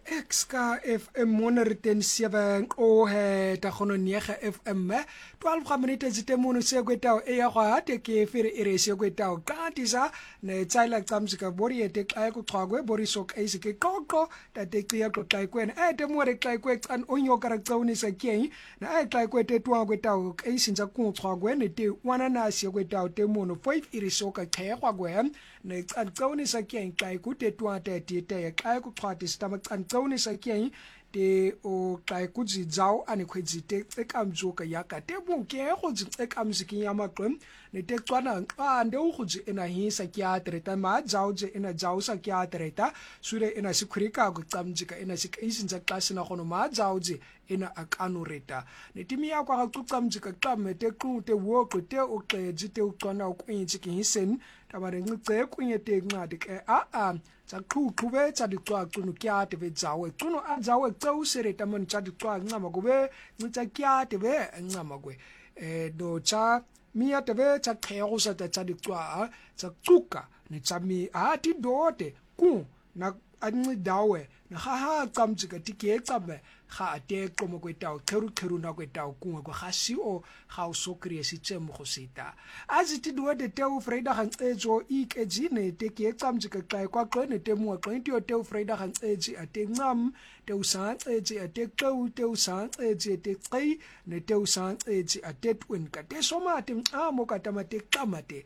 Exka FM monerten 7 o he ta gono 9 FM 12 ga minute zite mono se kwetao e ya gwa te ke fere ere se kwetao ka tisa ne tsaila tsamsika bori ete xa ku xwagwe bori sok ise ke kokko ta te xiya ko xa kwena te more xa kwe xan onyo kara tsawni sa kyen na xa kwe te twa kwetao ke sinza ku xwagwe ne te wana na se kwetao te mono 5 ire soka xe gwa ne xan tsawni sa kyen xa ku te twa te te xa ku xwati sta ma xan tsawni sa kyen te o xa ku zi zao ani khwezi te ekamzuka yaka te bunke go zi ekamzikin ya maqem ne te tswana nqande o go zi ena hisa kya treta ma zao zi ena zao sa kya treta sure ena sikhurika go tsamjika ena sikaisinza class na gono ma zao zi ena akano reta ne timi ya kwa ga tsamjika qame te ku te wo te o qezi te o tswana o kwinzi ki hisen tamare ngice kunye te ncadi ke tsa qhuqhube tsa dicwa cuno kya te ve zawe cuno a zawe tsau sereta mon tsa dicwa ncama gobe ncitsa kya te ve ncama gwe do tsa mia te ve tsa qhego sa tsa dicwa tsa tsuka ne tsa mi ti dote ku na dawe na ha tsamjika tike tsabe ga ate qomo kwetao khuru na kwetao kunga kwa gasio ga o sokrie sitsemo go seta aziti duode te o freida gantsejo ikejine te ke tsamjika xa kwa qene te mo qenti o te o freida gantseji ate ngam te o santseji ate qeu te o santseji ate qi ne te o santseji ate twin ka te soma te mo ka tamate qamate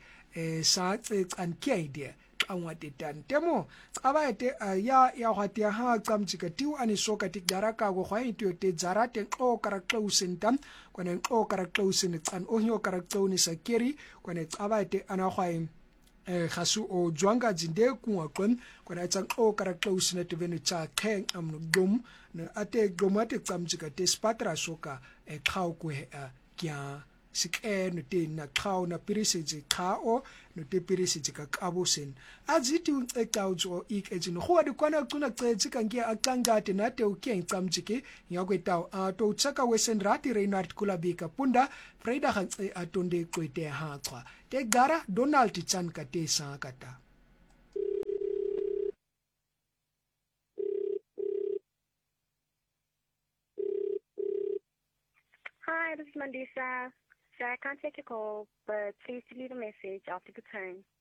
sa tse tsankeide angwatetan temo abaete ya hwate ha tsamjika tiu ani soka tik daraka go khwa itio te zarate o karaklousentam kwane o karaklousen tsan o hyo karaklouni sakeri kwane abaete ana khwa khasu o jwanga jinde kuwa kwen kwane tsan o karaklousen te venu cha kheng amno dom na ate glomate tsamjika te spatra soka khau ku kya sike no te na khau na pirisiji khao no te pirisiji ka kabosen aziti uncekawjo ikejino khwa di kwana tuna cezi kangia akangate na te ukeng tsamjike yakwetao to tsaka wesen rati reinart kulabika punda freida khantse atonde kwete haqa te gara donald chan ka te sakata. Hi, this is Mandisa. So I can't take a call, but please leave a message after the tone.